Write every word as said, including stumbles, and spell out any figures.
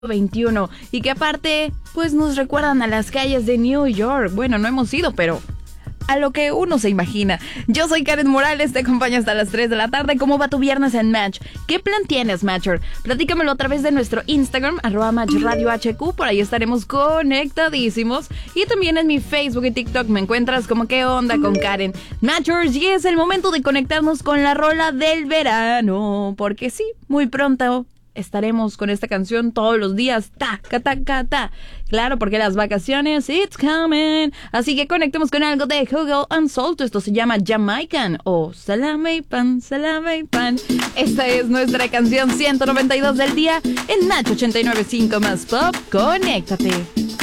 veintiuno y que aparte pues nos recuerdan a las calles de New York. Bueno, no hemos ido, pero a lo que uno se imagina. Yo soy Karen Morales, te acompaño hasta las tres de la tarde. ¿Cómo va tu viernes en Match? ¿Qué plan tienes, Matcher? Platícamelo a través de nuestro Instagram, arroba Match Radio H Q. Por ahí estaremos conectadísimos. Y también en mi Facebook y TikTok me encuentras como ¿qué onda con Karen? Matchers, y es el momento de conectarnos con la rola del verano. Porque sí, muy pronto estaremos con esta canción todos los días. Ta, ta, ta, ta, ta. Claro, porque las vacaciones, it's coming. Así que conectemos con algo de Hugo Unsolto. Esto se llama Jamaican o Salame y Pan, Salame y Pan. Esta es nuestra canción ciento noventa y dos del día en Match ochenta y nueve punto cinco más Pop. Conéctate.